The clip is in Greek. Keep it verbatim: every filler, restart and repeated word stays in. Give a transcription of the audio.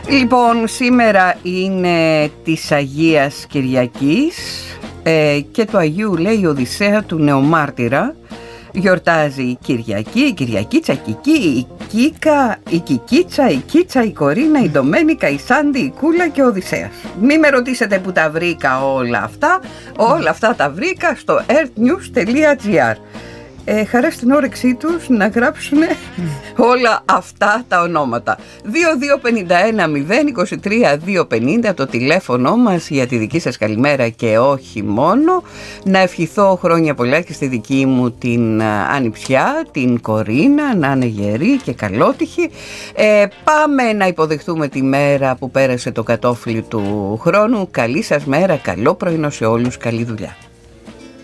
Λοιπόν, σήμερα είναι της Αγίας Κυριακής ε, και του Αγίου, λέει, Οδυσσέα του Νεομάρτυρα. Γιορτάζει η Κυριακή, η Κυριακίτσα, η Κική, η Κίκα, η Κικίτσα, η Κίτσα, η Κορίνα, η Ντομένικα, η Σάντι, η Κούλα και ο Οδυσσέας. Μη με ρωτήσετε που τα βρήκα όλα αυτά. Όλα αυτά τα βρήκα στο earthnews τελεία gr. Ε, χαρά στην όρεξή τους να γράψουν όλα αυτά τα ονόματα. δύο δύο πέντε ένα μηδέν είκοσι τρία διακόσια πενήντα το τηλέφωνο μας για τη δική σας καλημέρα και όχι μόνο. Να ευχηθώ χρόνια πολλά και στη δική μου την ανιψιά, την Κορίνα, να είναι γερή και καλότυχη. Ε, πάμε να υποδεχτούμε τη μέρα που πέρασε το κατόφλι του χρόνου. Καλή σας μέρα, καλό πρωινό σε όλους, καλή δουλειά.